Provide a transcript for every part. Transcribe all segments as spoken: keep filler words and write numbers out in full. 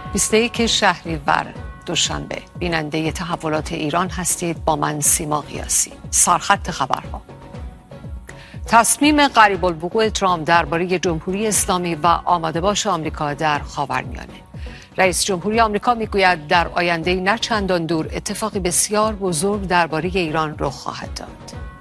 بیست و یک شهریور دوشنبه بیننده تحولات ایران هستید. با من سیما قیاسی. سرخط خبرها: تصمیم قریب الوقوع ترامپ درباره جمهوری اسلامی و آماده باش آمریکا در خاورمیانه. رئیس جمهوری آمریکا میگوید در آینده نه چندان دور اتفاقی بسیار بزرگ درباره ایران رخ خواهد داد.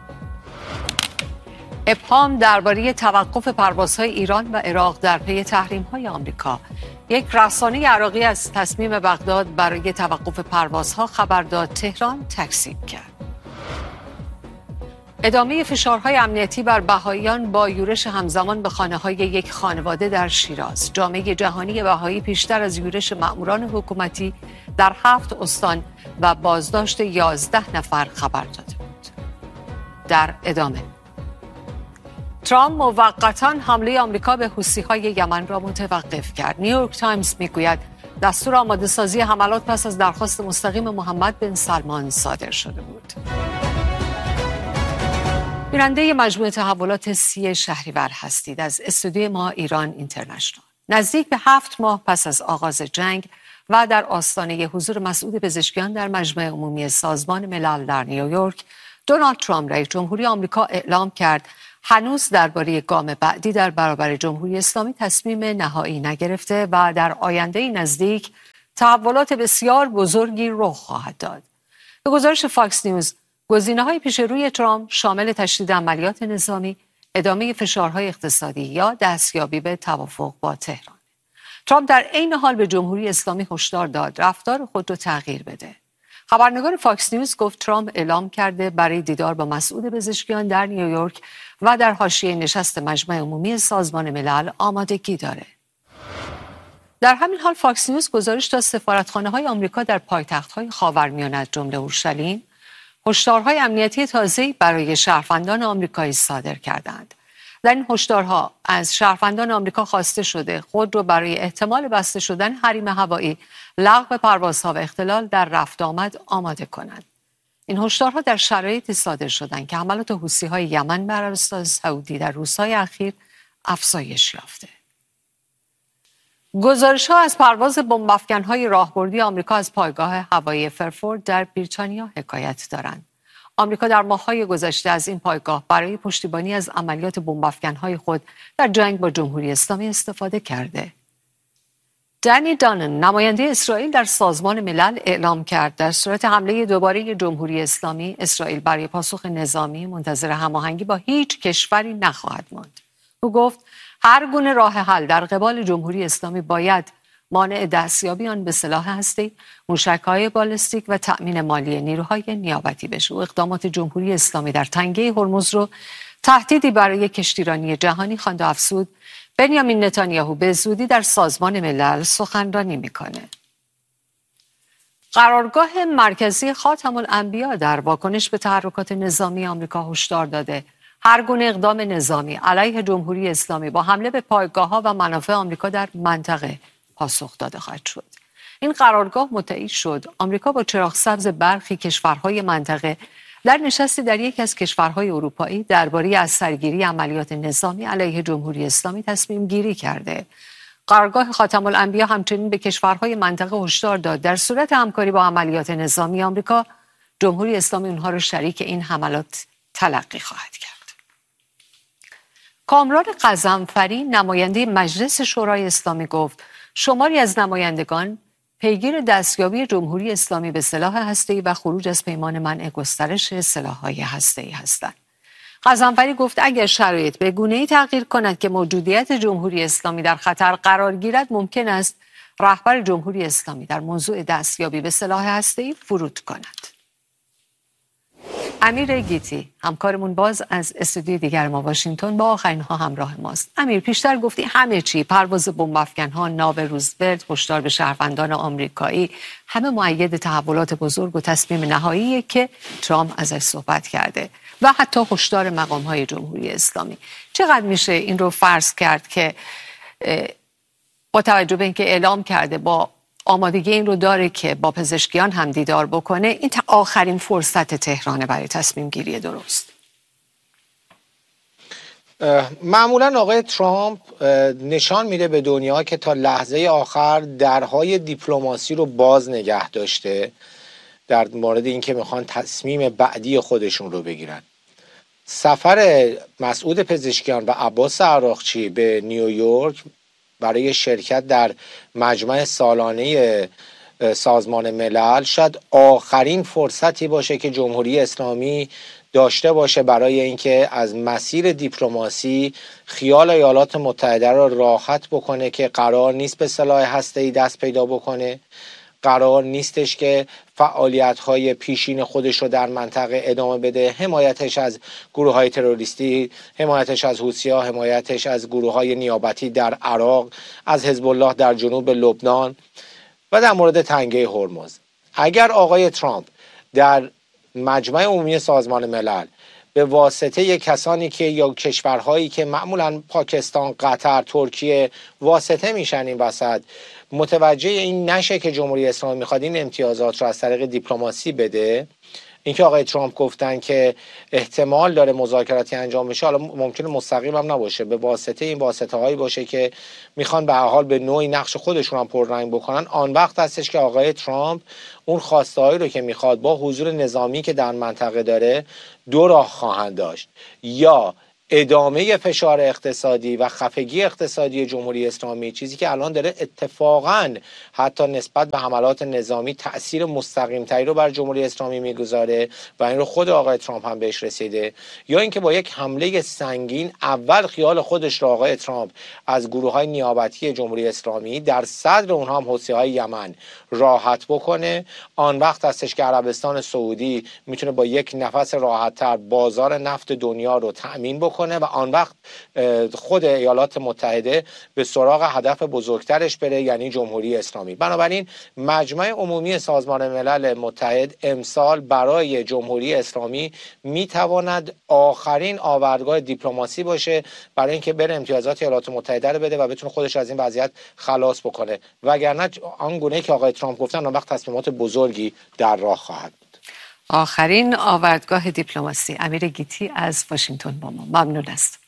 ابهام درباره توقف پروازهای ایران و عراق در پی تحریم‌های آمریکا. یک رسانه عراقی از تصمیم بغداد برای توقف پروازها خبر داد، تهران تکذیب کرد. ادامه فشارهای امنیتی بر بهائیان با یورش همزمان به خانه‌های یک خانواده در شیراز. جامعه جهانی بهایی پیشتر از یورش مأموران حکومتی در هفت استان و بازداشت یازده نفر خبر داده بود. در ادامه ترامپ موقتاً حمله آمریکا به حوثی‌های یمن را متوقف کرد. نیویورک تایمز میگوید دستور آماده سازی حملات پس از درخواست مستقیم محمد بن سلمان صادر شده بود. بیننده مجموعه تحولات سی شهریور هستید از استودیوی ما ایران اینترنشنال. نزدیک به هفت ماه پس از آغاز جنگ و در آستانه حضور مسعود پزشکیان در مجمع عمومی سازمان ملل در نیویورک، دونالد ترامپ رئیس جمهوری آمریکا اعلام کرد هنوز درباره گام بعدی در برابر جمهوری اسلامی تصمیم نهایی نگرفته و در آینده نزدیک تحولات بسیار بزرگی رخ خواهد داد. به گزارش فاکس نیوز، گزینه‌های پیش روی ترامپ شامل تشدید عملیات نظامی، ادامه فشارهای اقتصادی یا دستیابی به توافق با تهران. ترامپ در عین حال به جمهوری اسلامی هشدار داد رفتار خود را تغییر بده. خبرنگار فاکس نیوز گفت ترامپ اعلام کرده برای دیدار با مسعود پزشکیان در نیویورک و در حاشیه نشست مجمع عمومی سازمان ملل آمادگی داره. در همین حال فاکس نیوز گزارش داد سفارتخانه‌های آمریکا در پایتخت‌های خاورمیانه از جمله اورشلیم هشدارهای امنیتی تازه‌ای برای شهروندان آمریکایی صادر کردند. در این هشدارها از شهروندان آمریکا خواسته شده خود را برای احتمال بسته شدن حریم هوایی، لغو پروازها و اختلال در رفت آمد آماده کنند. این هشدارها در شرایطی صادر شدند که حملات حوثی‌های یمن بر عربستان سعودی در روزهای اخیر افزایش یافته. گزارش‌ها از پرواز بمب‌افکن‌های راهبردی آمریکا از پایگاه هوایی فرفورد در بریتانیا حکایت دارند. آمریکا در ماه‌های گذشته از این پایگاه برای پشتیبانی از عملیات بمب‌افکن‌های خود در جنگ با جمهوری اسلامی استفاده کرده. دنی دانن، نماینده اسرائیل در سازمان ملل، اعلام کرد در صورت حمله دوباره جمهوری اسلامی، اسرائیل برای پاسخ نظامی منتظر هماهنگی با هیچ کشوری نخواهد ماند. او گفت هر گونه راه حل در قبال جمهوری اسلامی باید مانع دستیابی آن به سلاح هسته‌ای، موشک‌های بالستیک و تأمین مالی نیروهای نیابتی بشه. او اقدامات جمهوری اسلامی در تنگه هرمز رو تهدیدی برای کشتیرانی جهانی خواند و افزود بنیامین نتانیاهو به زودی در سازمان ملل سخنرانی میکنه. قرارگاه مرکزی خاتم الانبیا در واکنش به تحرکات نظامی آمریکا هشدار داده هر گونه اقدام نظامی علیه جمهوری اسلامی با حمله به پایگاه‌ها و منافع آمریکا در منطقه پاسخ داده خواهد شد. این قرارگاه متعهد شد آمریکا با چراغ سبز برخی کشورهای منطقه در نشستی در یک از کشورهای اروپایی درباره از سرگیری عملیات نظامی علیه جمهوری اسلامی تصمیم گیری کرده. قرارگاه خاتم الانبیا همچنین به کشورهای منطقه هشدار داد در صورت همکاری با عملیات نظامی آمریکا، جمهوری اسلامی اونها را شریک این حملات تلقی خواهد کرد. کامران غضنفری، نماینده مجلس شورای اسلامی، گفت شماری از نمایندگان پیگیر دستیابی جمهوری اسلامی به سلاح هسته‌ای و خروج از پیمان منع گسترش سلاح‌های هسته‌ای هستند. غضنفری گفت اگر شرایط به گونه‌ای تغییر کند که موجودیت جمهوری اسلامی در خطر قرار گیرد، ممکن است رهبر جمهوری اسلامی در موضوع دستیابی به سلاح هسته‌ای فرود کند. امیر گیتی، همکارمون، باز از استودیوی دیگر ما واشنگتن با آخرین ها همراه ماست. امیر، پیشتر گفتی همه چی، پرواز بمب‌افکن‌ها، ناو روزولت، هشدار به شهروندان آمریکایی، همه مؤید تحولات بزرگ و تصمیم نهایی که ترامپ ازش صحبت کرده و حتی هشدار مقام‌های جمهوری اسلامی. چقدر میشه این رو فرض کرد که با توجه به اینکه اعلام کرده با آمادگی این رو داره که با پزشکیان هم دیدار بکنه، این تا آخرین فرصت تهران برای تصمیم گیری درست؟ معمولا آقای ترامپ نشان میده به دنیا که تا لحظه آخر درهای دیپلماسی رو باز نگه داشته در مورد اینکه میخوان تصمیم بعدی خودشون رو بگیرن. سفر مسعود پزشکیان و عباس عراقچی به نیویورک برای شرکت در مجمع سالانه سازمان ملل شاید آخرین فرصتی باشه که جمهوری اسلامی داشته باشه برای اینکه از مسیر دیپلماسی خیال ایالات متحده را راحت بکنه که قرار نیست به سلاح هسته‌ای دست پیدا بکنه، قرار نیستش که فعالیت‌های پیشین خودش رو در منطقه ادامه بده، حمایتش از گروه‌های تروریستی، حمایتش از حوثی‌ها، حمایتش از گروه‌های نیابتی در عراق، از حزب الله در جنوب لبنان و در مورد تنگه هرمز. اگر آقای ترامپ در مجمع عمومی سازمان ملل به واسطه کسانی که یا کشورهایی که معمولاً پاکستان، قطر، ترکیه واسطه میشن این وسط متوجه این نشه که جمهوری اسلامی میخواد این امتیازات رو از طریق دیپلماسی بده، اینکه آقای ترامپ گفتن که احتمال داره مذاکراتی انجام بشه، حالا ممکنه مستقیم هم نباشه، به واسطه این واسطه هایی باشه که میخوان به هر حال به نوعی نقش خودشون هم پررنگ بکنن، آن وقت هستش که آقای ترامپ اون خواسته هایی رو که میخواد با حضور نظامی که در منطقه داره دو راه خواهند داشت: یا ادامه فشار اقتصادی و خفگی اقتصادی جمهوری اسلامی، چیزی که الان داره اتفاقاً حتی نسبت به حملات نظامی تأثیر مستقیم تری رو بر جمهوری اسلامی میگذاره و این رو خود آقای ترامپ هم بهش رسیده، یا اینکه با یک حمله سنگین اول خیال خودش رو آقای ترامپ از گروه‌های نیابتی جمهوری اسلامی در صدر اونها هم حوثی‌های یمن راحت بکنه. آن وقت هستش که عربستان سعودی میتونه با یک نفس راحت‌تر بازار نفت دنیا رو تأمین بکنه و آن وقت خود ایالات متحده به سراغ هدف بزرگترش بره، یعنی جمهوری اسلامی. بنابراین مجمع عمومی سازمان ملل متحد امسال برای جمهوری اسلامی میتواند آخرین آوردگاه دیپلماسی باشه برای اینکه بره امتیازات ایالات متحده رو بده و بتونه خودش از این وضعیت خلاص بکنه، وگرنه آنگونه که آقای ترامپ گفتن آن وقت تصمیمات بزرگی در راه خواهد بود. آخرین آوردگاه دیپلماسی. امیر گیتی از واشنگتن با ما. ممنون است.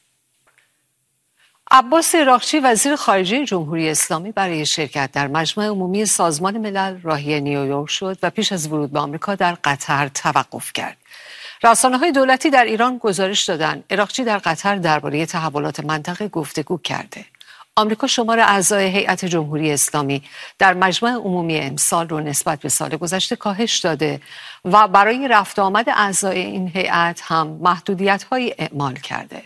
عباس عراقچی وزیر خارجه جمهوری اسلامی برای شرکت در مجمع عمومی سازمان ملل راهی نیویورک شد و پیش از ورود به آمریکا در قطر توقف کرد. رسانه‌های دولتی در ایران گزارش دادند عراقچی در قطر درباره تحولات منطقه گفتگو کرده. آمریکا شمار اعضای هیئت جمهوری اسلامی در مجمع عمومی امسال رو نسبت به سال گذشته کاهش داده و برای رفت آمد اعضای این هیئت هم محدودیت‌هایی اعمال کرده.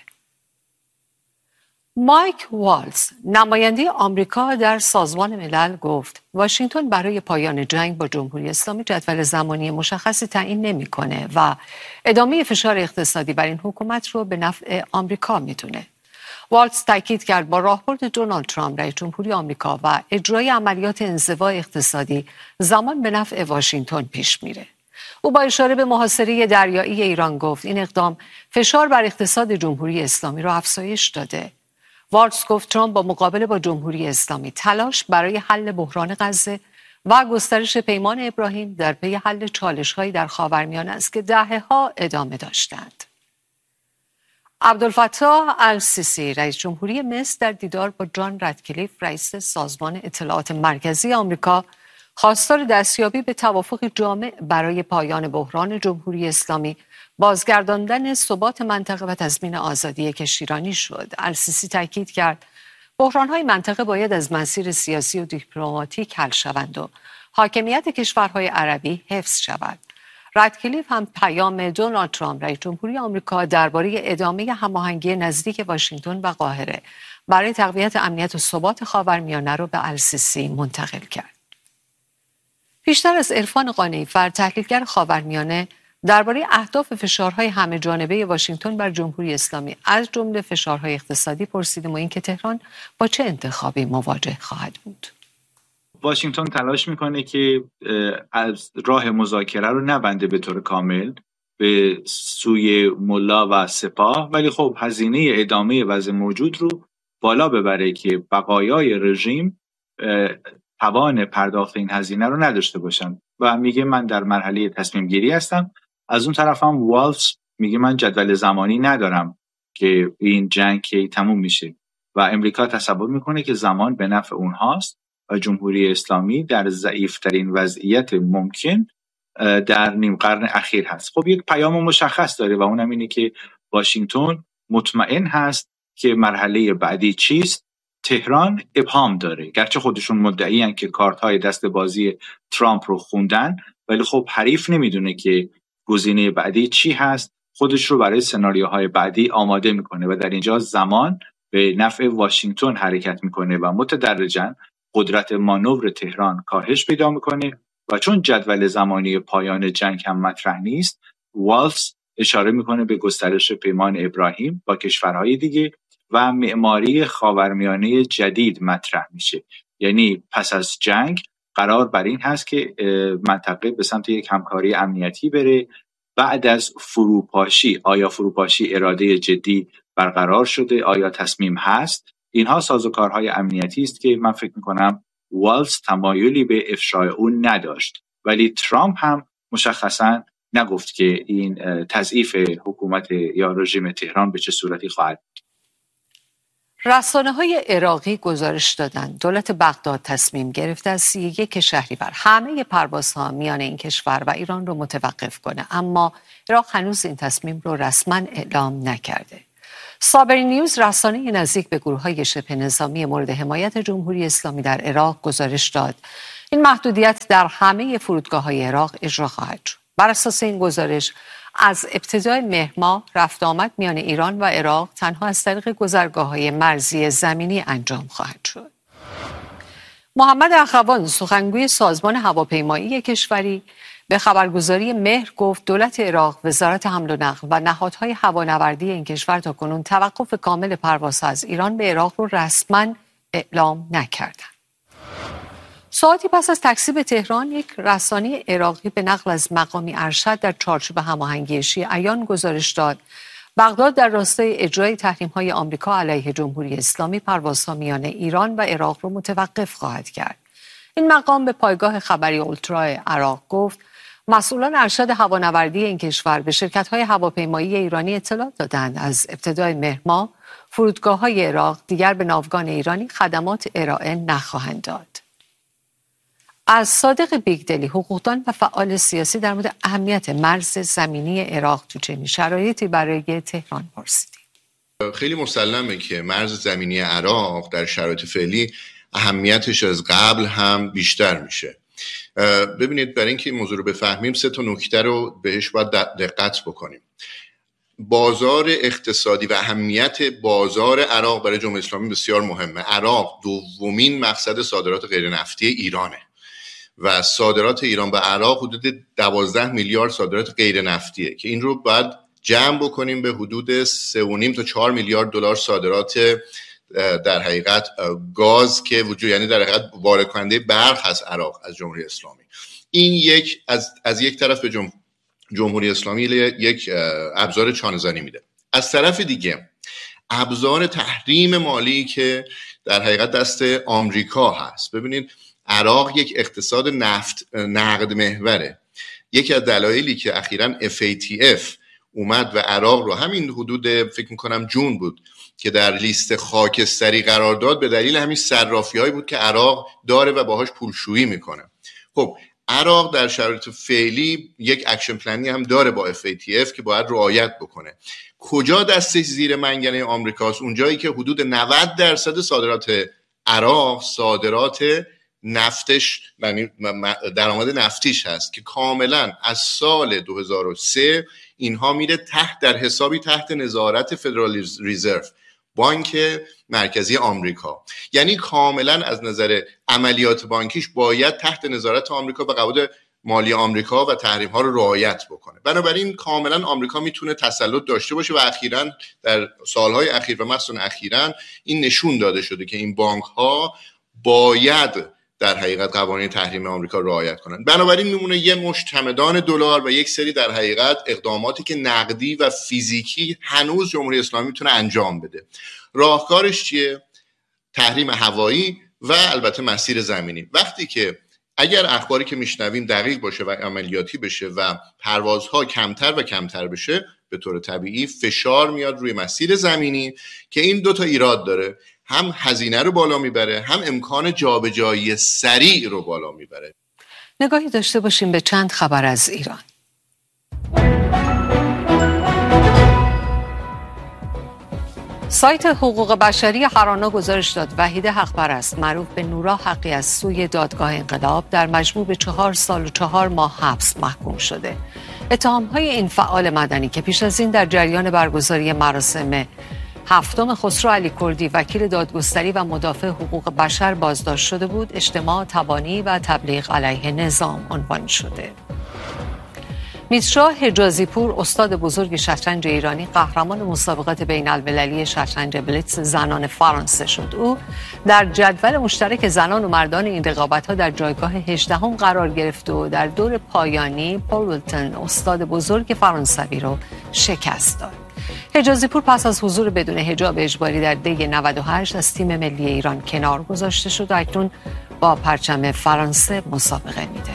مایک والز، نماینده آمریکا در سازمان ملل، گفت واشنگتن برای پایان جنگ با جمهوری اسلامی جدول زمانی مشخصی تعیین نمی‌کنه و ادامه فشار اقتصادی بر این حکومت رو به نفع آمریکا می‌دونه. والز تاکید کرد با راهبرد دونالد ترامپ رئیس جمهوری آمریکا و اجرای عملیات انزوا اقتصادی زمان به نفع واشنگتن پیش میره. او با اشاره به محاصره دریایی ایران گفت این اقدام فشار بر اقتصاد جمهوری اسلامی را افزایش داده. والز گفت ترامپ با مقابله با جمهوری اسلامی تلاش برای حل بحران غزه و گسترش پیمان ابراهیم در پی حل چالش‌هایی در خاورمیانه است که دهه‌ها ادامه داشتند. عبدالفتاح السیسی رئیس جمهوری مصر در دیدار با جان رادکلیف رئیس سازمان اطلاعات مرکزی آمریکا خواستار دستیابی به توافق جامع برای پایان بحران جمهوری اسلامی، بازگرداندن ثبات منطقه و تضمین آزادی کشتیرانی شد. السیسی تاکید کرد بحران‌های منطقه باید از مسیر سیاسی و دیپلماتیک حل شوند و حاکمیت کشورهای عربی حفظ شود. رادکلیف هم پیام دونالد ترامپ رئیس جمهوری آمریکا درباره ادامه هماهنگی نزدیک واشنگتن و قاهره برای تقویت امنیت و ثبات خاورمیانه را به السیسی منتقل کرد. پیشتر از عرفان قانعی‌فر، تحلیلگر خاورمیانه، درباره اهداف فشارهای همه جانبه واشنگتن بر جمهوری اسلامی از جمله فشارهای اقتصادی پرسیدیم و اینکه تهران با چه انتخابی مواجه خواهد بود. واشنگتن تلاش میکنه که از راه مذاکره رو نبنده به طور کامل به سوی ملا و سپاه، ولی خب هزینه ادامه وضع موجود رو بالا ببره که بقایای رژیم توان پرداخت این هزینه رو نداشته باشن و میگه من در مرحله تصمیم گیری هستم. از اون طرف هم والز میگه من جدول زمانی ندارم که این جنگ کی تموم میشه و امریکا تصور میکنه که زمان به نفع اونهاست و جمهوری اسلامی در ضعیفترین وضعیت ممکن در نیم قرن اخیر هست. خب یک پیام مشخص داره و اونم اینه که واشنگتن مطمئن هست که مرحله بعدی چیست. تهران ابهام داره، گرچه خودشون مدعی‌اند که کارت‌های دست بازی ترامپ رو خوندن، ولی خب حریف نمیدونه که گزینه بعدی چی هست، خودش رو برای سناریوهای بعدی آماده میکنه و در اینجا زمان به نفع واشنگتن حرکت میکنه و متدرجاً قدرت مانور تهران کاهش پیدا میکنه و چون جدول زمانی پایان جنگ هم مطرح نیست، والز اشاره میکنه به گسترش پیمان ابراهیم با کشورهای دیگه و معماری خاورمیانه جدید مطرح میشه. یعنی پس از جنگ قرار بر این هست که منطقه به سمت یک همکاری امنیتی بره. بعد از فروپاشی، آیا فروپاشی اراده جدی برقرار شده؟ آیا تصمیم هست؟ اینها سازوکارهای امنیتی است که من فکر میکنم والز تمایلی به افشای اون نداشت، ولی ترامپ هم مشخصاً نگفت که این تضعیف حکومت یا رژیم تهران به چه صورتی خواهد. رسانه‌های عراقی گزارش دادند دولت بغداد تصمیم گرفته از سی و یک شهریور همه پروازها میان این کشور و ایران رو متوقف کنه، اما عراق هنوز این تصمیم رو رسما اعلام نکرده. صابری نیوز رسانه نزدیک به گروه‌های شبه نظامی مورد حمایت جمهوری اسلامی در عراق گزارش داد این محدودیت در همه فرودگاه‌های عراق اجرا خواهد شد. بر اساس این گزارش از ابتدای مهر ماه رفت آمد میان ایران و عراق تنها از طریق گذرگاه‌های مرزی زمینی انجام خواهد شد. محمد اخوان سخنگوی سازمان هواپیمایی کشوری به خبرگزاری مهر گفت دولت عراق، وزارت حمل و نقل و نهادهای هوانوردی این کشور تاکنون توقف کامل پروازها از ایران به عراق رو رسما اعلام نکردند. ساعتی پس از تکذیب تهران، یک رسانه عراقی به نقل از مقامی ارشد در چارچوب هماهنگی شیعیان گزارش داد بغداد در راستای اجرای تحریم‌های آمریکا علیه جمهوری اسلامی پروازها میان ایران و عراق را متوقف خواهد کرد. این مقام به پایگاه خبری اولترا عراق گفت مسئولان ارشد هوانوردی این کشور به شرکت‌های هواپیمایی ایرانی اطلاع دادند از ابتدای مهر ماه فرودگاه‌های عراق دیگر به ناوگان ایرانی خدمات ارائه نخواهند داد. از صادق بیگدلی حقوقدان و فعال سیاسی در مورد اهمیت مرز زمینی عراق تو چنین شرایطی برای تهران پرسیدیم. خیلی مسلمه که مرز زمینی عراق در شرایط فعلی اهمیتش از قبل هم بیشتر میشه. ببینید، برای اینکه این موضوع رو بفهمیم سه تا نکته رو بهش باید دقت بکنیم. بازار اقتصادی و اهمیت بازار عراق برای جمهوری اسلامی بسیار مهمه. عراق دومین مقصد صادرات غیر نفتی ایرانه و صادرات ایران به عراق حدود دوازده میلیارد صادرات غیر نفتیه که این رو باید جمع بکنیم به حدود سه و نیم تا چهار میلیارد دلار صادرات در حقیقت گاز که وجود، یعنی در حقیقت وارد کننده برق هست عراق از جمهوری اسلامی. این یک از از یک طرف به جم... جمهوری اسلامی یک ابزار چانه‌زنی میده. از طرف دیگه ابزار تحریم مالی که در حقیقت دست آمریکا هست. ببینید، عراق یک اقتصاد نفت نقد محوره. یکی از دلایلی که اخیراً اف ای تی اف اومد و عراق رو همین حدود فکر میکنم جون بود که در لیست خاکستری قرار داد، به دلیل همین صرافی‌هایی بود که عراق داره و باهاش پولشویی میکنه. خب عراق در شرایط فعلی یک اکشن پلنی هم داره با اف ای تی اف که باید رعایت بکنه. کجا دستش زیر منگنه آمریکاست؟ اونجایی که حدود نود درصد صادرات عراق صادرات نفتش، یعنی درآمد نفتیش هست که کاملا از سال دو هزار و سه اینها میره تحت در حسابی تحت نظارت فدرال ریزرو، بانک مرکزی آمریکا. یعنی کاملا از نظر عملیات بانکیش باید تحت نظارت آمریکا و قواعد مالی آمریکا و تحریم ها رو رعایت بکنه. بنابراین کاملا آمریکا میتونه تسلط داشته باشه و اخیراً در سالهای اخیر و مخصوصاً اخیراً این نشون داده شده که این بانک ها باید در حقیقت قوانین تحریم آمریکا رعایت کنند. بنابراین میمونه یه مشت چمدان دلار و یک سری در حقیقت اقداماتی که نقدی و فیزیکی هنوز جمهوری اسلامی میتونه انجام بده. راهکارش چیه؟ تحریم هوایی و البته مسیر زمینی. وقتی که اگر اخباری که میشنویم دقیق باشه و عملیاتی بشه و پروازها کمتر و کمتر بشه، به طور طبیعی فشار میاد روی مسیر زمینی که این دو تا ایراد داره، هم هزینه رو بالا میبره، هم امکان جابجایی سریع رو بالا میبره. نگاهی داشته باشیم به چند خبر از ایران. سایت حقوق بشری هرانا گزارش داد وحید حقپرست معروف به نورا حقی از سوی دادگاه انقلاب در مجموع به چهار سال و چهار ماه حبس محکوم شده. اتهام‌های این فعال مدنی که پیش از این در جریان برگزاری مراسم هفتم خسرو علی کردی وکیل دادگستری و مدافع حقوق بشر بازداشت شده بود، اجتماع تبانی و تبلیغ علیه نظام عنوان شده. میترا حجازی پور استاد بزرگ شطرنج ایرانی قهرمان مسابقات بین المللی شطرنج بلیتز زنان فرانسه شد. او در جدول مشترک زنان و مردان این رقابت‌ها در جایگاه هجدهم قرار گرفت و در دور پایانی پول ولتن استاد بزرگ فرانسوی رو شکست داد. حجازی پور پس از حضور بدون حجاب اجباری در دی نود و هشت از تیم ملی ایران کنار گذاشته شد و اکنون با پرچم فرانسه مسابقه میده.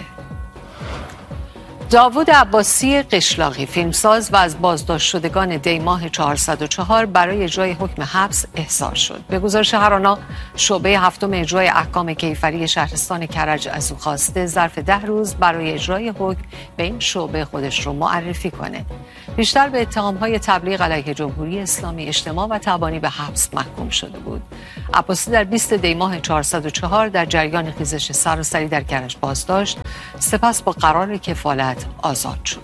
داوود عباسی قشلاقی فیلمساز و از بازداشت شدگان دی ماه چهارصد و چهار برای اجرای حکم حبس احضار شد. به گزارش هرانا شعبه هفتم اجرای احکام کیفری شهرستان کرج از او خواسته ظرف ده روز برای اجرای حکم به این شعبه خودش رو معرفی کنه. بیشتر به اتهام‌های تبلیغ علیه جمهوری اسلامی، اجتماع و تبانی به حبس محکوم شده بود. عباسی در بیست دی ماه چهارصد و چهار در جریان خیزش سراسری در کرج بازداشت، سپس با قرار کفالت آزاد شد.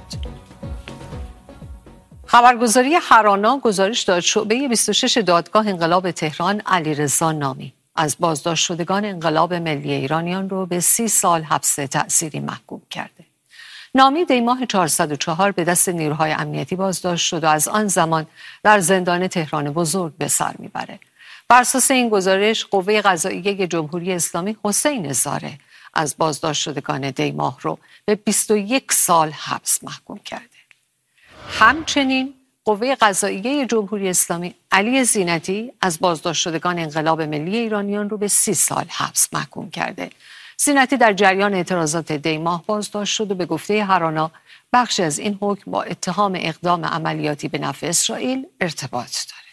خبرگزاری هرانا گزارش داد شعبه بیست و شش دادگاه انقلاب تهران علیرضا نامی از بازداشت شدگان انقلاب ملی ایرانیان رو به سی سال حبس تأثیری محکوم کرده. نامی دی ماه چهارصد و چهار به دست نیروهای امنیتی بازداشت شد و از آن زمان در زندان تهران بزرگ به سر میبره. بر اساس این گزارش قوه قضاییه جمهوری اسلامی حسین زاره از بازداشت شدگان دی ماه رو به بیست و یک سال حبس محکوم کرده. همچنین قوه قضاییه جمهوری اسلامی علی زینتی از بازداشت شدگان انقلاب ملی ایرانیان رو به سی سال حبس محکوم کرده. زینتی در جریان اعتراضات دی ماه بازداشت شد و به گفته هرانا بخشی از این حکم با اتهام اقدام عملیاتی به نفع اسرائیل ارتباط داره.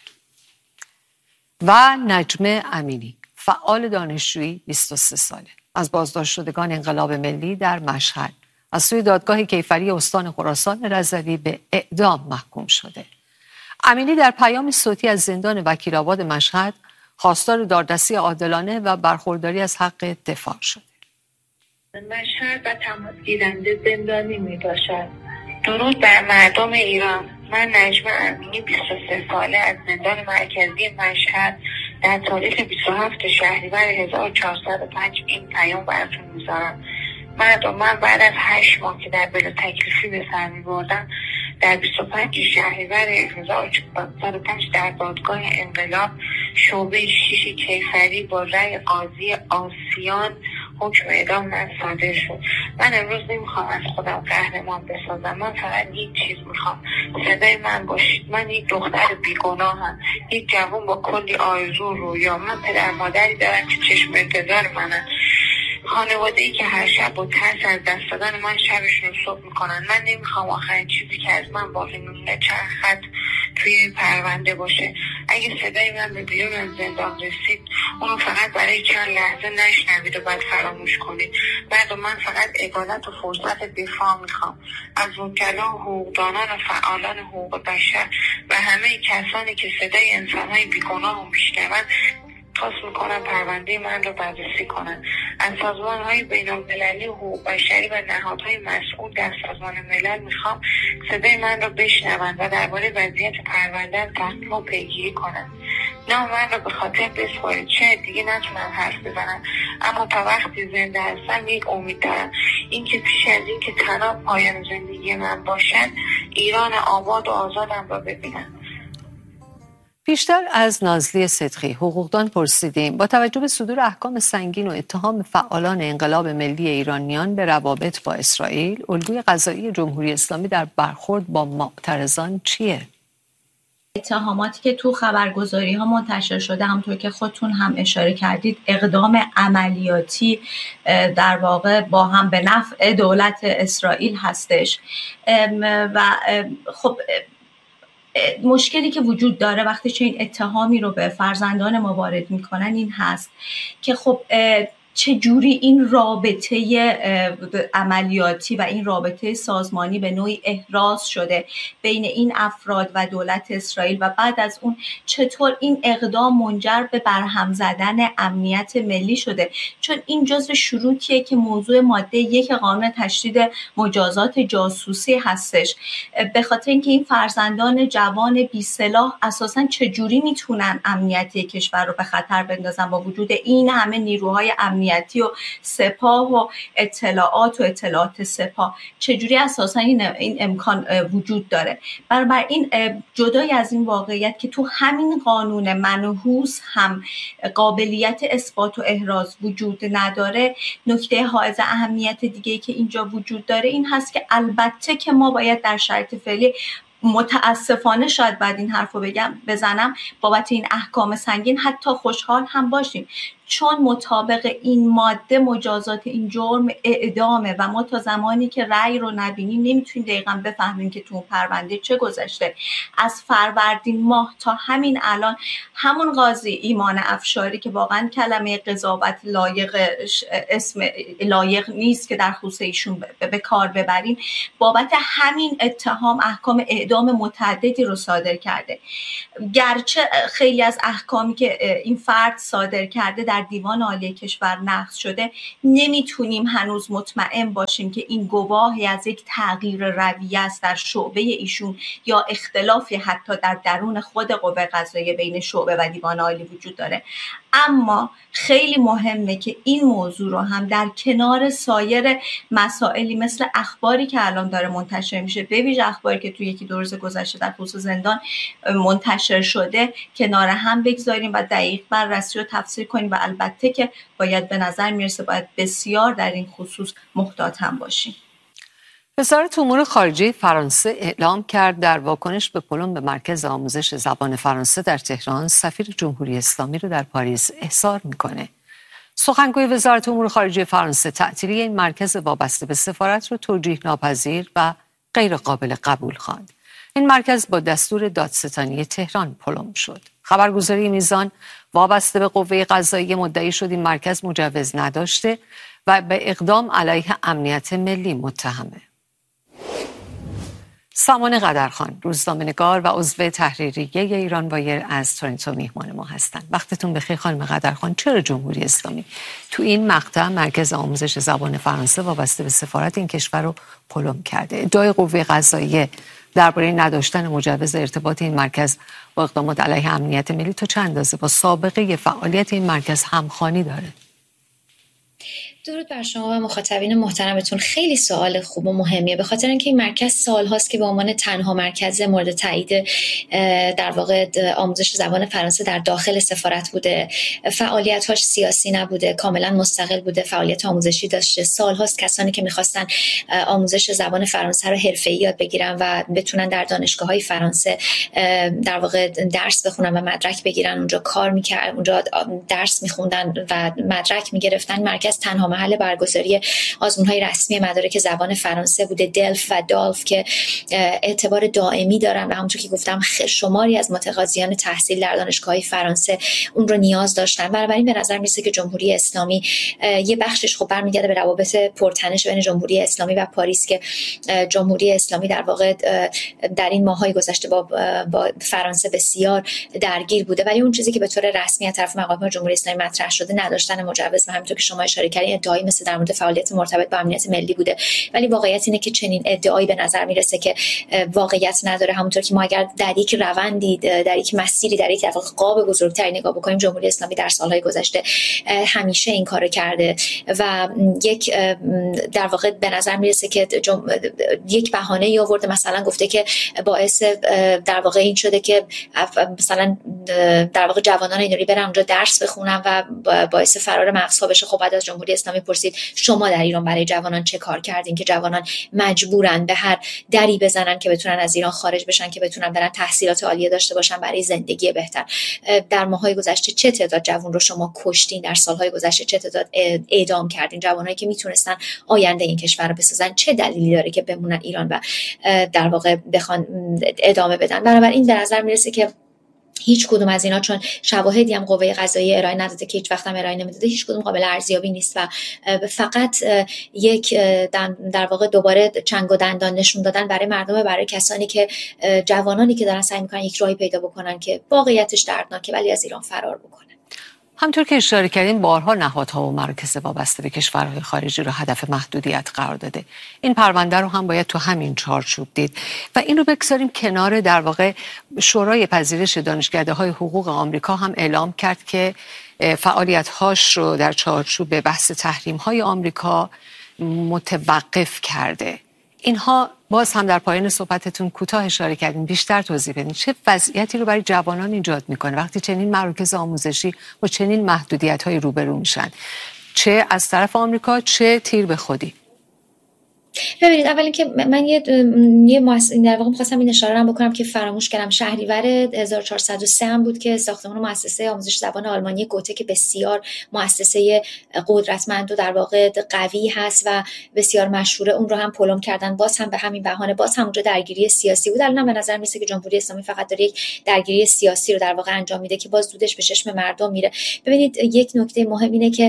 و نجمه امینی فعال دانشجویی بیست و سه ساله از بازداشت شدگان انقلاب ملی در مشهد از سوی دادگاه کیفری استان خراسان رضوی به اعدام محکوم شده. امینی در پیام صوتی از زندان وکیل‌آباد مشهد خواستار دادرسی عادلانه و برخورداری از حق دفاع شده. مشهد و تماس گیرنده زندانی می باشد. درود بر مردم ایران. من نجمه امینی بیست و سه ساله از زندان مرکزی مشهد در تاریخ بیست و هفتم شهریور هزار و چهارصد و پنج این پیام براتون میذارم. مردم، من بعد از هشت ماه که در بلا تکلیفی به سر میبردم در بیست و پنج شهریور هزار و چهارصد و پنج در دادگاه انقلاب شعبه شیش کیفری با رأی قاضی آسیان حکم اعدام من صادر شد. من امروز نمیخوام از خودم قهرمان بسازم، من فقط یک چیز میخوام، صدای من باشید. من یک دختر بیگناهم، یک جوان با کلی آرزو رویا. من پدر مادری دارم که چشم انتظار منن، خانواده‌ای که هر شب با ترس از دست دادن من شبشون رو صبح میکنن. من نمیخوام آخرین چیزی که از من باقی میمونه چند خط توی پرونده باشه. اگه صدای من به بیرون از زندان رسید اونو فقط برای چند لحظه نشنوید و بعد فراموش کنید. بعد من فقط عدالت و فرصت دفاع میخوام از وکلا و حقوقدانان و فعالان حقوق بشر و همه کسانی که صدای انسانهای بیگناه رو میشنون. خواست میکنم پرونده من رو بررسی کنن. از سازمان های بین المللی حقوق بشری و نهادهای مسئول در سازمان ملل میخوام صدای من رو بشنون و درباره وضعیت پرونده تحقیق و پیگیری کنن. نه من رو به خاطر بسپارید، شاید دیگه نتونم حرف بزنم، اما تا وقتی زنده هستم یک امید دارم، اینکه پیش از این که تنها پایان زندگی من باشد ایران آباد و آزادم را ببینم. بیشتر از نازلی صدقی حقوقدان پرسیدیم با توجه به صدور احکام سنگین و اتهام فعالان انقلاب ملی ایرانیان به روابط با اسرائیل، الگوی قضایی جمهوری اسلامی در برخورد با معترضان چیه؟ اتهاماتی که تو خبرگزاری ها منتشر شده همونطور که خودتون هم اشاره کردید اقدام عملیاتی در واقع با هم به نفع دولت اسرائیل هستش و خب مشکلی که وجود داره وقتی چه این اتهامی رو به فرزندان ما وارد میکنن این هست که خب چجوری این رابطه عملیاتی و این رابطه سازمانی به نوعی احراز شده بین این افراد و دولت اسرائیل و بعد از اون چطور این اقدام منجر به برهم زدن امنیت ملی شده، چون این جزو شروطیه که موضوع ماده یک قانون تشدید مجازات جاسوسی هستش. به خاطر اینکه این فرزندان جوان بی سلاح اساساً چجوری میتونن امنیت کشور رو به خطر بندازن با وجود این همه نیروهای امنیتی و سپاه و اطلاعات و اطلاعات سپاه، چجوری اساسا این این امکان وجود داره. بر این جدای از این واقعیت که تو همین قانون منحوس هم قابلیت اثبات و احراز وجود نداره، نکته حائز اهمیت دیگه‌ای که اینجا وجود داره این هست که البته که ما باید در شرایط فعلی متاسفانه شاید بعد این حرف رو بگم بزنم بابت این احکام سنگین حتی خوشحال هم باشیم، چون مطابق این ماده مجازات این جرم اعدامه و ما تا زمانی که رأی رو نبینیم نمیتونیم دقیقاً بفهمیم که تو اون پرونده چه گذشته. از فروردین ماه تا همین الان همون قاضی ایمان افشاری که واقعاً کلمه قضاوت لایق اسم لایق نیست که در خصوص ایشون به کار ببریم، بابت همین اتهام احکام اعدام متعددی رو صادر کرده. گرچه خیلی از احکامی که این فرد صادر کرده در دیوان عالی کشور نقض شده، نمیتونیم هنوز مطمئن باشیم که این گواهی از یک تغییر رویه است در شعبه ایشون یا اختلافی حتی در درون خود قوه قضاییه بین شعبه و دیوان عالی وجود داره. اما خیلی مهمه که این موضوع رو هم در کنار سایر مسائلی مثل اخباری که الان داره منتشر میشه، به ویژه اخباری که توی یکی دو روز گذشته در خصوص زندان منتشر شده، کنار هم بگذاریم و دقیق بررسی رو تفسیر کنیم و البته که باید به نظر میرسه باید بسیار در این خصوص محتاط هم باشیم. وزارت امور خارجه فرانسه اعلام کرد در واکنش به پلم به مرکز آموزش زبان فرانسه در تهران سفیر جمهوری اسلامی رو در پاریس احضار میکنه. سخنگوی وزارت امور خارجه فرانسه تعطیلی این مرکز وابسته به سفارت رو توجیه ناپذیر و غیر قابل قبول خواند. این مرکز با دستور دادستانی تهران پلم شد. خبرگزاری میزان وابسته به قوه قضاییه مدعی شد این مرکز مجوز نداشته و به اقدام علیه امنیت ملی متهمه. سامان قدرخان، روزنامه‌نگار و عضو تحریریه ایران وایر از تورنتو میهمان ما هستند. وقتتون بخیر خانم قدرخان. چرا جمهوری اسلامی تو این مقطع مرکز آموزش زبان فرانسه وابسته به سفارت این کشور رو پلم کرده؟ ادعای قوه قضاییه درباره نداشتن مجوز ارتباط این مرکز با اقدامات علیه امنیت ملی تا چند اندازه با سابقه فعالیت این مرکز همخوانی داره؟ درود بر شما و مخاطبین محترمتون. خیلی سوال خوب و مهمیه، به خاطر اینکه این مرکز سال هاست که به عنوان تنها مرکز مورد تایید در واقع آموزش زبان فرانسه در داخل سفارت بوده. فعالیت‌هاش سیاسی نبوده، کاملا مستقل بوده، فعالیت آموزشی داشته. سال هاست کسانی که می‌خواستن آموزش زبان فرانسه رو حرفه‌ای یاد بگیرن و بتونن در دانشگاه‌های فرانسه در واقع درس بخونن و مدرک بگیرن، اونجا کار می‌کردن، اونجا درس می‌خوندن و مدرک می‌گرفتن. مرکز تنها محل برگزاری آزمون‌های رسمی مدارک زبان فرانسه بوده. دلف و دالف که اعتبار دائمی دارن و همونطور که گفتم شماری از متقاضیان تحصیل در دانشگاه‌های فرانسه اون رو نیاز داشتن. بنابراین به نظر میرسه که جمهوری اسلامی یه بخشش خب برمیگرده به روابط پرتنش بین جمهوری اسلامی و پاریس که جمهوری اسلامی در واقع در این ماه‌های گذشته با با فرانسه بسیار درگیر بوده، ولی اون چیزی که به طور رسمی از طرف مقامات جمهوری اسلامی مطرح شده نداشتن مجوز و همونطور که شما اشاره کردین ادعایی مثل در مورد فعالیت مرتبط با امنیت ملی بوده. ولی واقعیت اینه که چنین ادعایی به نظر میرسه که واقعیت نداره. همونطور که ما اگر در یک روندی، در یک مسیری، در یک در واقع قاب بزرگتری نگاه بکنیم، جمهوری اسلامی در سالهای گذشته همیشه این کارو کرده و یک در واقع به نظر میرسه که جم... یک بهانه‌ای آورده، مثلا گفته که باعث در واقع این شده که مثلا در واقع جوانان ایرانی برن اونجا درس بخونن و باعث فرار مغزها بشه. خب بعد از جمهوری اسلامی اسلامی پرسید شما در ایران برای جوانان چه کار کردین که جوانان مجبورن به هر دری بزنن که بتونن از ایران خارج بشن، که بتونن برن تحصیلات عالیه داشته باشن برای زندگی بهتر. در ماه‌های گذشته چه تعداد جوان رو شما کشتین؟ در سال‌های گذشته چه تعداد اعدام کردین؟ جوانایی که میتونستن آینده این کشور رو بسازن چه دلیلی داره که بمونن ایران و در واقع بخوان ادامه بدن؟ بنابراین به نظر میرسه که هیچ کدوم از اینا، چون شواهدی هم قوه قضاییه ارائه نداده که هیچ وقت هم ارائه نمیداده، هیچ کدوم قابل ارزیابی نیست و فقط یک در واقع دوباره چنگ و دندان نشون دادن برای مردم، برای کسانی که جوانانی که دارن سعی میکنن یک راهی پیدا بکنن که واقعیتش دردناکه ولی از ایران فرار بکنن. همطور که اشاره کردیم بارها نهادها و مراکز وابسته به کشورهای خارجی رو هدف محدودیت قرار داده. این پرونده رو هم باید تو همین چارچوب دید و این رو بگذاریم کنار. در واقع شورای پذیرش دانشکده‌های حقوق آمریکا هم اعلام کرد که فعالیت‌هاش رو در چارچوب بحث تحریم‌های آمریکا متوقف کرده. اینها باز هم در پایان صحبتتون کوتاه اشاره کردین، بیشتر توضیح بدین چه وضعیتی رو برای جوانان ایجاد میکنه وقتی چنین مراکز آموزشی با چنین محدودیت‌های روبرو میشن، چه از طرف آمریکا چه تیر به خودی؟ ببینید، اول اینکه من یه یه مؤسسه در واقع می‌خواستم این اشاره رو بکنم که فراموش کردم. شهریور هزار و چهارصد و سه هم بود که ساختمان مؤسسه آموزش زبان آلمانی گوته که بسیار مؤسسه قدرتمند و در واقع قوی هست و بسیار مشهوره، اون رو هم پلم کردن، باز هم به همین بهانه، باز هم اونجا درگیری سیاسی بود. الان به نظر میسه که جمهوری اسلامی فقط داره یک درگیری سیاسی رو در واقع انجام میده که باز دودش به چشم مردم میره. ببینید، یک نکته مهم اینه که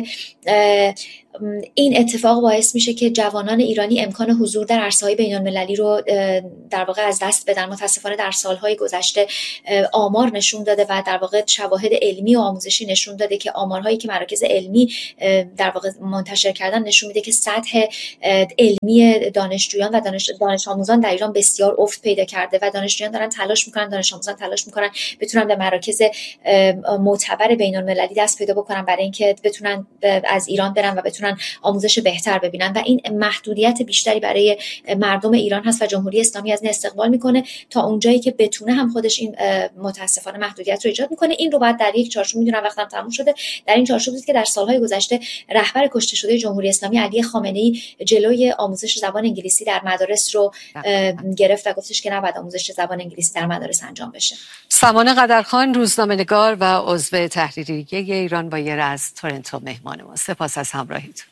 این اتفاق باعث میشه که جوانان ایرانی امکان حضور در عرصه‌های بین‌المللی رو در واقع از دست بدن. متاسفانه در سالهای گذشته آمار نشون داده و در واقع شواهد علمی و آموزشی نشون داده که آمارهایی که مراکز علمی در واقع منتشر کردن نشون میده که سطح علمی دانشجویان و دانش دانش آموزان در ایران بسیار افت پیدا کرده و دانشجویان دارن تلاش میکنن، دانش آموزان تلاش میکنن بتونن به مراکز معتبر بین‌المللی دست پیدا بکنن برای اینکه بتونن از ایران برن و بتونن آموزش بهتر ببینن و این محدودیت بیشتری برای مردم ایران هست و جمهوری اسلامی از این استقبال میکنه تا اونجایی که بتونه هم خودش این متاسفانه محدودیت رو ایجاد میکنه. این رو بعد در یک چارچوب، میدونم وقتم تموم شده، در این چارچوب بود که در سالهای گذشته رهبر کشته شده جمهوری اسلامی علی خامنه‌ای جلوی آموزش زبان انگلیسی در مدارس رو گرفت و گفتش که نباید آموزش زبان انگلیسی در مدارس انجام بشه. سمانه قدرخان، روزنامه‌نگار و عضو تحریریه ایران وایر از تورنتو مهمان ما. سپاس از همراهیتون.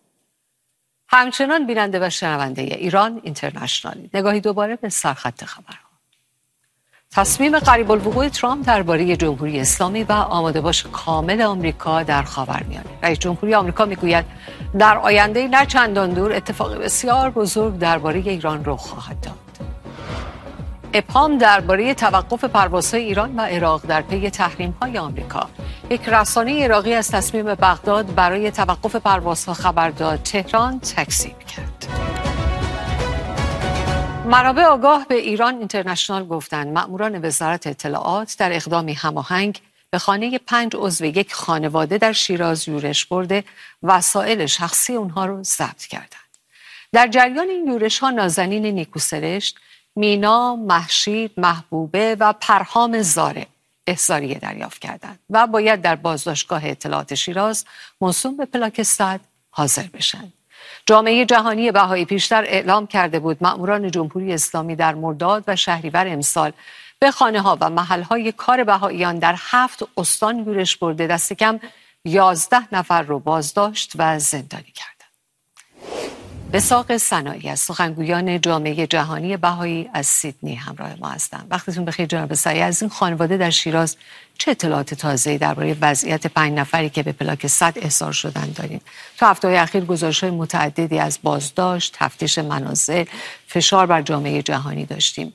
همچنان بیننده و شنونده ایران اینترنشنال، نگاهی دوباره به سرخط خبرها. تصمیم قریب الوقوع ترامپ درباره جمهوری اسلامی و آماده باش کامل آمریکا در خاورمیانه. رئیس جمهوری آمریکا میگوید در آینده نه چندان دور اتفاق بسیار بزرگ درباره ایران رخ خواهد داد. ابهام درباره توقف پروازهای ایران و عراق در پی تحریم‌های آمریکا. یک رسانه عراقی از تصمیم بغداد برای توقف پروازها خبر داد، تهران تکذیب کرد. منابع آگاه به ایران اینترنشنال گفتند مأموران وزارت اطلاعات در اقدامی هماهنگ به خانه پنج عضو یک خانواده در شیراز یورش برده وسایل شخصی اونها رو ضبط کردند. در جریان این یورش‌ها نازنین نیکوسرشت، مینا، مهشید، محبوبه و پرهام زاره احضاریه دریافت کردند و باید در بازداشتگاه اطلاعات شیراز موسوم به پلاک صد حاضر بشن. جامعه جهانی بهایی پیشتر اعلام کرده بود مأموران جمهوری اسلامی در مرداد و شهریور امسال به خانه‌ها و محل‌های کار بهاییان در هفت استان یورش برده دست کم یازده نفر رو بازداشت و زندانی کرد. وثاق صناعی از سخنگویان جامعه جهانی بهایی از سیدنی همراه ما هستند. وقتتون بخیر جناب سعی. از این خانواده در شیراز چه اطلاعات تازه‌ای درباره وضعیت پنج نفری که به پلاک صد احضار شدن داریم؟ تا هفته‌های اخیر گزارش‌های متعددی از بازداشت، تفتیش منازل، فشار بر جامعه جهانی داشتیم.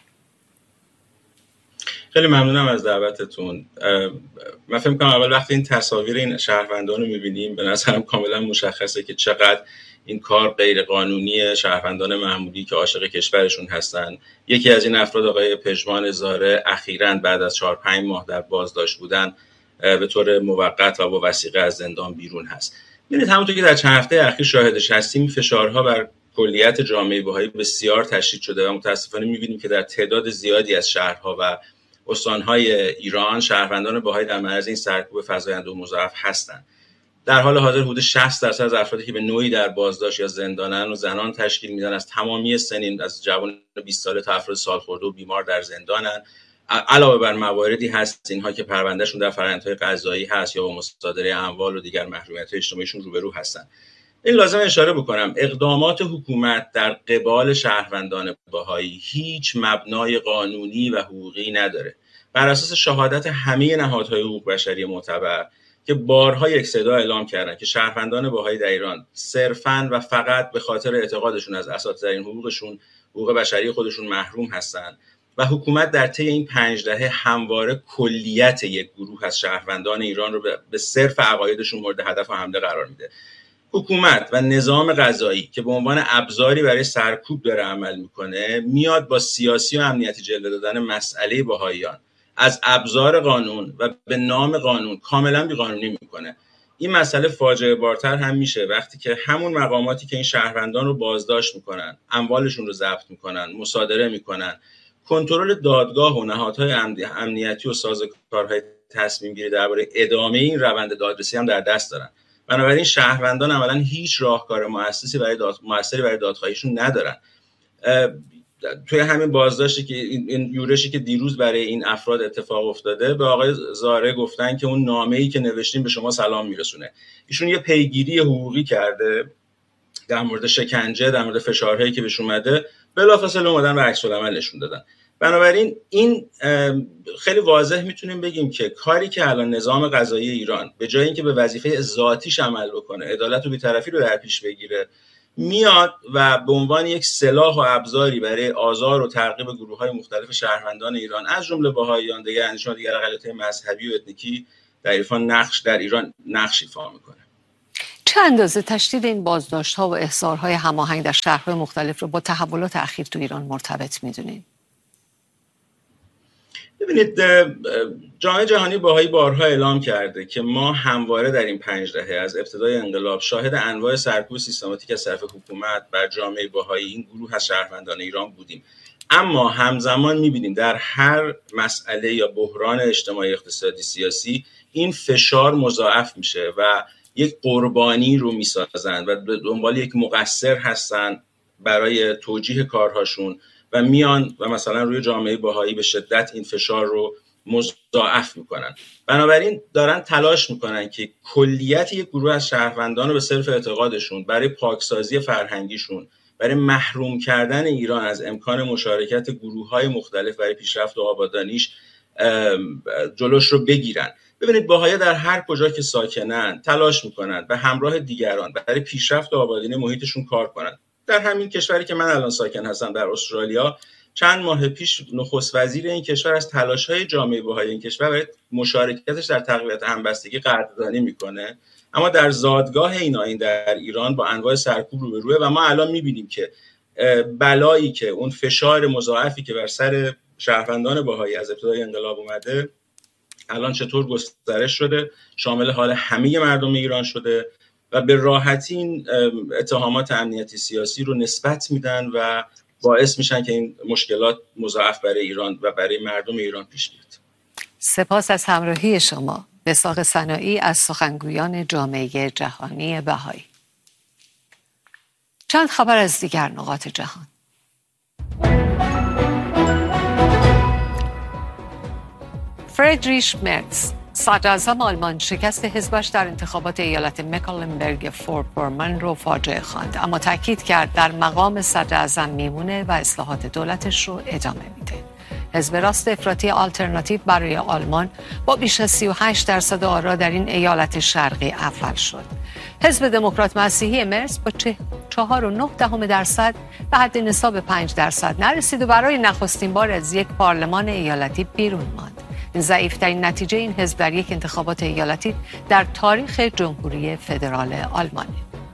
خیلی ممنونم از دعوتتون. من فکر می‌کنم اول وقتی این تصاویر این شهروندان رو می‌بینیم به نظرم کاملا مشخصه که چقدر این کار غیر قانونی شهروندان معمولی که عاشق کشورشون هستن. یکی از این افراد آقای پژمان زاره اخیراً بعد از چهار پنج ماه در بازداشت بودن به طور موقت و با وثیقه از زندان بیرون هست. ببینید همونطور که در چند هفته اخیر شاهدش هستیم، فشارها بر کلیت جامعه بهایی بسیار تشدید شده و متاسفانه می‌بینیم که در تعداد زیادی از شهرها و استان‌های ایران شهروندان بهایی در معرض این سرکوب فزاینده و مضاعف هستند. در حال حاضر حدود شصت درصد از افرادی که به نوعی در بازداشت یا زندانن و زنان تشکیل میدن، از تمامی سنین، از جوان بیست ساله تا افراد سالخورده و بیمار در زندانن. علاوه بر مواردی هست اینها که پروندهشون در فرآیندهای قضایی هست یا با مصادره اموال و دیگر محرومیت‌های اجتماعیشون روبرو هستن. این لازم اشاره بکنم اقدامات حکومت در قبال شهروندان بهایی هیچ مبنای قانونی و حقوقی نداره. بر اساس شهادت همه نهادهای حقوق بشری معتبر که بارها یک صدا اعلام کردن که شهروندان بهایی در ایران صرفاً و فقط به خاطر اعتقادشون از اساس‌ترین حقوقشون، حقوق بشری خودشون محروم هستن و حکومت در طی این پنج دهه همواره کلیت یک گروه از شهروندان ایران رو به صرف عقایدشون مورد هدف و حمله قرار میده. حکومت و نظام قضایی که به عنوان ابزاری برای سرکوب داره عمل میکنه، میاد با سیاسی و امنیتی جلوه دادن مسئله بهاییان از ابزار قانون و به نام قانون کاملا بیقانونی میکنه. این مسئله فاجعه بارتر هم میشه وقتی که همون مقاماتی که این شهروندان رو بازداشت میکنن، اموالشون رو ضبط میکنن، مصادره میکنن، کنترل دادگاه و نهادهای امنیتی و سازوکارهای تصمیم گیری درباره ادامه این روند دادرسی هم در دست دارن. بنابراین شهروندان عملاً هیچ راهکار مؤسسی برای داد مؤثری برای دادخواهیشون ندارن. توی همین بازداشتی که این یورشی که دیروز برای این افراد اتفاق افتاده، به آقای زاره گفتن که اون نامه‌ای که نوشتیم به شما سلام میرسونه. ایشون یه پیگیری حقوقی کرده در مورد شکنجه، در مورد فشارهایی که بهش اومده، بلافاصله اومدن و عکس العمل نشون دادن. بنابراین این خیلی واضح میتونیم بگیم که کاری که الان نظام قضایی ایران به جای اینکه به وظیفه ذاتیش عمل بکنه، عدالت و بی‌طرفی رو در پیش بگیره، میاد و به عنوان یک سلاح و ابزاری برای آزار و تعقیب گروه‌های مختلف شهروندان ایران از جمله بهائیان، دیگر اندیشه‌ها، دیگر اقلیت‌های مذهبی و اتنیکی در ایران نقش در ایران نقش ایفا میکنه. چه اندازه تشدید این بازداشت‌ها و احضارهای هماهنگ در شهرهای مختلف رو با تحولات اخیر تو ایران مرتبط می‌دونید؟ ببینید، جامعه جهانی بهایی بارها اعلام کرده که ما همواره در این پنج دهه از ابتدای انقلاب شاهد انواع سرکوب سیستماتیک از طرف حکومت بر جامعه بهایی، این گروه از شهروندان ایران بودیم. اما همزمان می‌بینیم در هر مسئله یا بحران اجتماعی، اقتصادی، سیاسی این فشار مضاعف میشه و یک قربانی رو میسازن و به دنبال یک مقصر هستن برای توجیه کارهاشون و میان و مثلا روی جامعه بهایی به شدت این فشار رو مضاعف میکنن. بنابراین دارن تلاش میکنن که کلیت یک گروه از شهروندان رو به صرف اعتقادشون برای پاکسازی فرهنگیشون، برای محروم کردن ایران از امکان مشارکت گروه‌های مختلف برای پیشرفت و آبادانیش جلوش رو بگیرن. ببینید، بهایی در هر کجا که ساکنن تلاش میکنن به همراه دیگران برای پیشرفت و آبادانی محیطشون کار کنن. در همین کشوری که من الان ساکن هستم در استرالیا، چند ماه پیش نخست وزیر این کشور از تلاش‌های جامعه بهایی این کشور برای مشارکتش در تقویت همبستگی قدردانی میکنه، اما در زادگاه این آیین در ایران با انواع سرکوب روبروه و ما الان میبینیم که بلایی که اون فشار مضاعفی که بر سر شهروندان بهایی از ابتدای انقلاب اومده الان چطور گسترش شده، شامل حال همه مردم ایران شده و به راحتی این اتهامات امنیتی سیاسی رو نسبت میدن و باعث میشن که این مشکلات مضاعف برای ایران و برای مردم ایران پیش بیاد. سپاس از همراهی شما. وثاق سنایی از سخنگویان جامعه جهانی بهایی. چند خبر از دیگر نقاط جهان. فریدریش مرتز، صدراعظم آلمان، شکست حزبش در انتخابات ایالت مکلنبرگ فورپورمن رو فاجعه خواند، اما تاکید کرد در مقام صدراعظم میمونه و اصلاحات دولتش رو ادامه میده. حزب راست افراطی آلترناتیو برای آلمان با بیش از سی و هشت درصد آرا در این ایالت شرقی اول شد. حزب دموکرات مسیحی مرز با چهار و نه دهم درصد به حد نصاب پنج درصد نرسید و برای نخستین بار از یک پارلمان ایالتی بیرون ماند. این ضعیف‌ترین نتیجه این حزب در یک انتخابات ایالتی در تاریخ جمهوری فدرال آلمانه.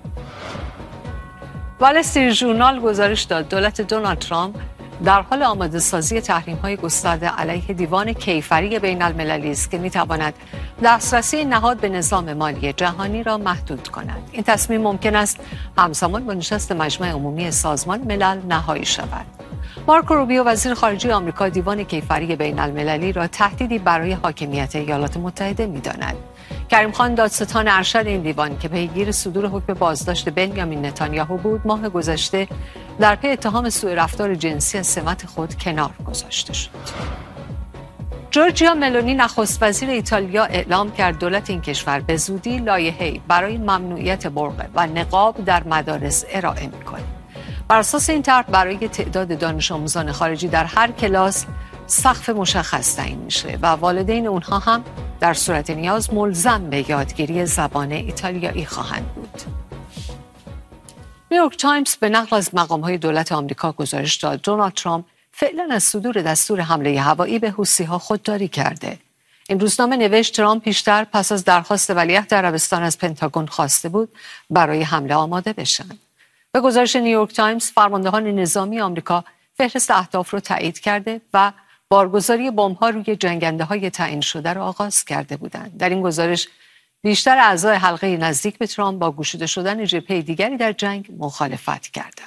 وال استریت ژورنال گزارش داد دولت دونالد ترامپ در حال آماده سازی تحریم‌های گسترده علیه دیوان کیفری بین المللی است که می‌تواند دسترسی نهاد به نظام مالی جهانی را محدود کند. این تصمیم ممکن است همزمان با نشست مجمع عمومی سازمان ملل نهایی شود. مارکو روبیو وزیر خارجه آمریکا دیوان کیفری بین المللی را تهدیدی برای حاکمیت ایالات متحده می‌داند کریم خان دادستان ارشد این دیوان که پیگیر صدور حکم بازداشت بنیامین نتانیاهو بود، ماه گذشته در پی اتهام سوء رفتار جنسی از سمت خود کنار گذاشته شد. جورجیا ملونی نخست وزیر ایتالیا اعلام کرد دولت این کشور به زودی لایحه‌ای برای ممنوعیت برقع و نقاب در مدارس ارائه می‌کند. بر اساس این طرح برای تعداد دانش آموزان خارجی در هر کلاس سقف مشخص تعیین میشه و والدین اونها هم در صورت نیاز ملزم به یادگیری زبان ایتالیایی خواهند بود. نیویورک تایمز به نقل از مقام‌های دولت آمریکا گزارش داد دونالد ترامپ فعلا از صدور دستور حمله هوایی به حوثی‌ها خودداری کرده. این روزنامه نوشت ترامپ پیشتر پس از درخواست ولیعهد عربستان از پنتاگون خواسته بود برای حمله آماده بشن. به گزارش نیویورک تایمز فرماندهان نظامی آمریکا فهرست اهداف رو تایید کرده و بارگذاری بمب‌ها روی جنگنده‌های تعیین شده را آغاز کرده بودند. در این گزارش بیشتر اعضای حلقه نزدیک به ترامپ با گشوده شدن جبهه دیگری در جنگ مخالفت کردند.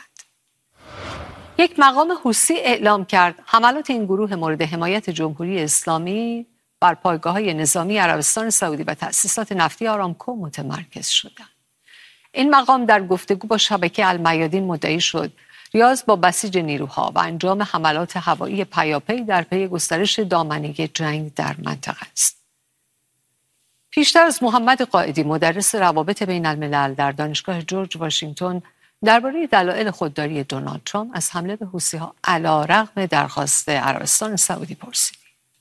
یک مقام حوثی اعلام کرد حملات این گروه مورد حمایت جمهوری اسلامی بر پایگاه‌های نظامی عربستان سعودی و تأسیسات نفتی آرامکو متمرکز شدند. این مقام در گفتگو با شبکه المیادین مدعی شد ریاض با بسیج نیروها و انجام حملات هوایی پیاپی در پی گسترش دامنه جنگ در منطقه است. پیشتر از محمد قائدی مدرس روابط بین الملل در دانشگاه جورج واشنگتن درباره دلایل خودداری دونالد ترامپ از حمله به حوثی‌ها علی‌رغم درخواست عربستان سعودی پرسید.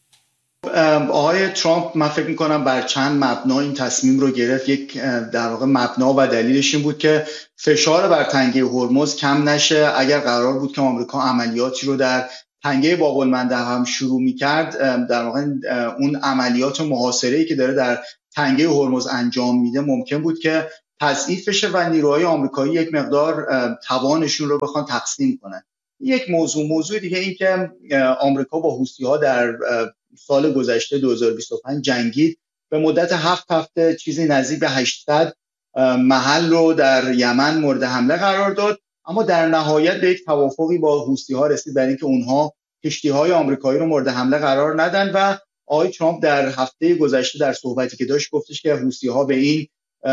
آقای ترامپ من فکر می‌کنم بر چند مبنا این تصمیم رو گرفت. یک در واقع مبنا و دلیلش این بود که فشار بر تنگه هرمز کم نشه. اگر قرار بود که آمریکا عملیاتی رو در تنگه باب المندب هم شروع می‌کرد، در واقع اون عملیات محاصره‌ای که داره در تنگه هرمز انجام میده ممکن بود که تضعیف بشه و نیروهای آمریکایی یک مقدار توانشون رو بخوان تقسیم کنن. یک موضوع موضوع دیگه این که آمریکا با حوثی‌ها در سال گذشته دو هزار و بیست و پنج جنگید، به مدت هفت هفته چیزی نزدیک به هشتصد محل رو در یمن مورد حمله قرار داد، اما در نهایت به یک توافقی با حوثی‌ها رسید برای اینکه اونها کشتی‌های آمریکایی رو مورد حمله قرار ندن و آقای ترامپ در هفته گذشته در صحبتی که داشت گفتش که حوثی‌ها به این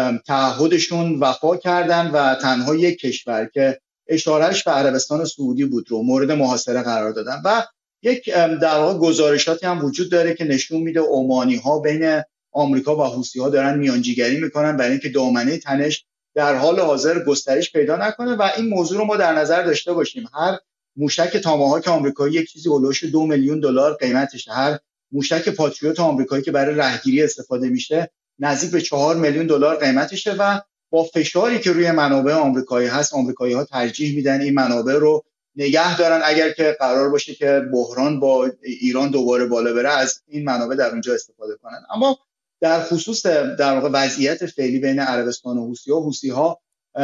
تعهدشون وفا کردن و تنها یک کشور که اشارهش به عربستان سعودی بود رو مورد محاصره قرار دادن و یک در واقع گزارشاتی هم وجود داره که نشون میده عمانی‌ها بین آمریکا و حوثی‌ها دارن میانجیگری میکنن برای اینکه دامنه تنش در حال حاضر گسترش پیدا نکنه و این موضوع رو ما در نظر داشته باشیم. هر موشک تاماهاک آمریکایی یک چیزی هولوش دو میلیون دلار قیمتشه. هر موشک پاتریوت آمریکایی که برای رهگیری استفاده میشه نزدیک به چهار میلیون دلار قیمتشه و با فشاری که روی منابع آمریکایی هست، آمریکایی‌ها ترجیح میدن این منابع رو نگه دارن. اگر که قرار باشه که بحران با ایران دوباره بالا بره، از این منابع در اونجا استفاده کنن. اما در خصوص در واقع وضعیت فعلی بین عربستان و حوثی‌ها، حوثی‌ها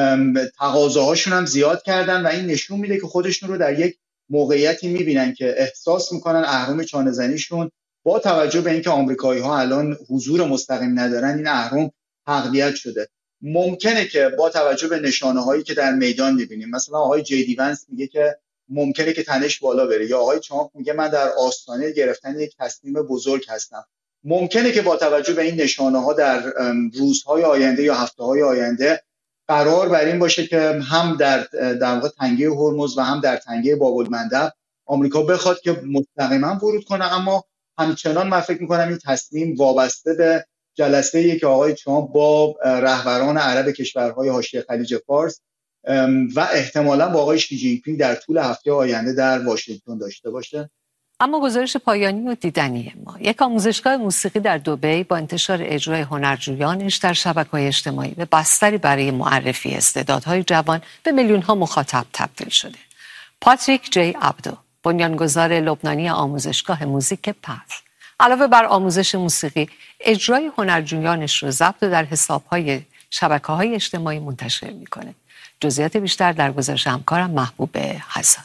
تقاضاهاشون هم زیاد کردن و این نشون میده که خودشون رو در یک موقعیتی میبینن که احساس میکنن اهرم چانه‌زنیشون با توجه به اینکه آمریکایی‌ها الان حضور مستقیم ندارن، این اهرم تقویت شده. ممکنه که با توجه به نشانه‌هایی که در میدان می‌بینیم، مثلا آقای جی دی ونس میگه که ممکنه که تنش بالا بره، یا آقای ترامپ میگه من در آستانه گرفتن یک تصمیم بزرگ هستم، ممکنه که با توجه به این نشانه‌ها در روزهای آینده یا هفته‌های آینده قرار بر این باشه که هم در در واقع تنگه هرمز و هم در تنگه باب المندب آمریکا بخواد که مستقیما ورود کنه. اما همچنان من فکر می‌کنم این تصمیم وابسته به جلسه‌ای که آقای ترامپ با رهبران عرب کشورهای حاشیه خلیج فارس و احتمالاً با آقای شی جین پینگ در طول هفته آینده در واشنگتن داشته باشه. اما گزارش پایانی و دیدنی ما: یک آموزشگاه موسیقی در دبی با انتشار اجرای هنرجویانش در شبکه‌های اجتماعی به بستری برای معرفی استعدادهای جوان به میلیون‌ها مخاطب تبدیل شده. پاتریک جی عبدو، بنیانگذار لبنانی آموزشگاه موزیک پف، علاوه بر آموزش موسیقی، اجرای هنرجویانش رو ضبط در حساب‌های شبکه‌های اجتماعی منتشر می‌کنه. جزئیات بیشتر در گزارش همکارم محبوب حسن.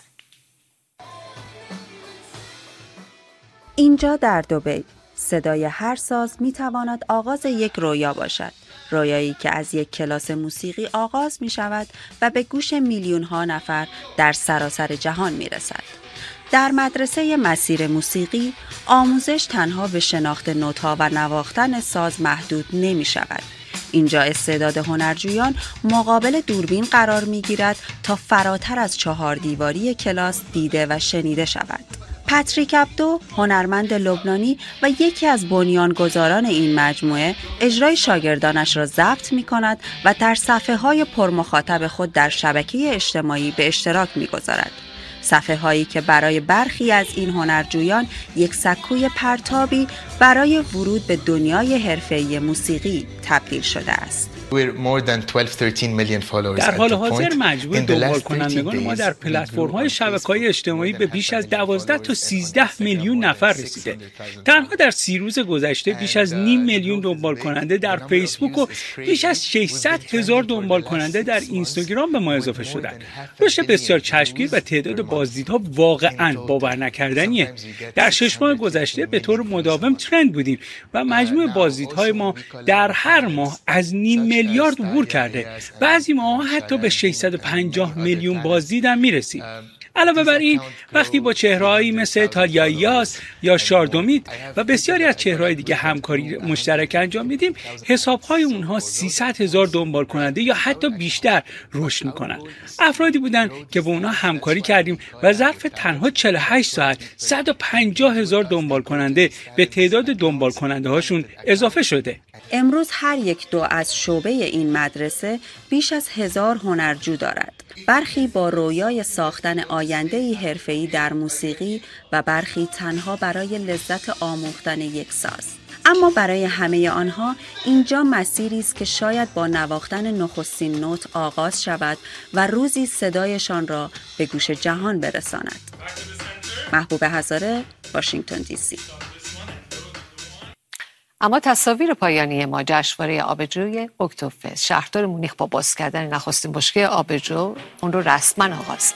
اینجا در دبی صدای هر ساز می‌تواند آغاز یک رویا باشد. رویایی که از یک کلاس موسیقی آغاز می‌شود و به گوش میلیون‌ها نفر در سراسر جهان می‌رسد. در مدرسه مسیر موسیقی آموزش تنها به شناخت نوت‌ها و نواختن ساز محدود نمی شود. اینجا استعداد هنرجویان مقابل دوربین قرار می گیرد تا فراتر از چهار دیواری کلاس دیده و شنیده شود. پاتریک عبدو، هنرمند لبنانی و یکی از بنیانگذاران این مجموعه، اجرای شاگردانش را ضبط می کند و در صفحه‌های پرمخاطب خود در شبکه اجتماعی به اشتراک می گذارد. صفحه هایی که برای برخی از این هنرجویان یک سکوی پرتابی برای ورود به دنیای حرفه‌ای موسیقی تبدیل شده است. در حال حاضر مجموع دنبال کنندگان ما در پلتفرم‌های شبکه‌های اجتماعی به بیش از دوازده تا سیزده میلیون نفر رسیده. تنها در سی روز گذشته بیش از نیم میلیون دنبال کننده در فیسبوک و بیش از ششصد هزار دنبال کننده در اینستاگرام به ما اضافه شدند. رشد بسیار چشمگیر و تعداد بازدیدها واقعاً باور نکردنیه. در شش ماه گذشته به طور مداوم ترند بودیم و مجموع بازدیدهای ما در هر ماه از نیم میلیارد عبور کرده. بعضی ماها حتی به ششصد و پنجاه میلیون بازدید هم میرسیم. علاوه بر این، وقتی با چهره‌هایی مثل تالیا یاس یا شاردومیت و بسیاری از چهره‌های دیگه همکاری مشترک انجام میدیم، حساب‌های اونها سیصد هزار دنبال کننده یا حتی بیشتر رشد میکنن. افرادی بودن که با اونها همکاری کردیم و ظرف تنها چهل و هشت ساعت صد و پنجاه هزار دنبال کننده به تعداد دنبال کننده هاشون اضافه شده. امروز هر یک دو از شعبه این مدرسه بیش از هزار هنرجو دارد. برخی با رویای ساختن آینده‌ای حرفه‌ای در موسیقی و برخی تنها برای لذت آموختن یک ساز. اما برای همه آنها اینجا مسیری است که شاید با نواختن نخستین نوت آغاز شود و روزی صدایشان را به گوش جهان برساند. محبوب هزاره، واشنگتن دی سی. اما تصاویر پایانی ما جشنواره آبجوی اکتبرفست، شهردار مونیخ با باز کردن نخستین بشکه آبجو اون رو رسما آغاز کرد.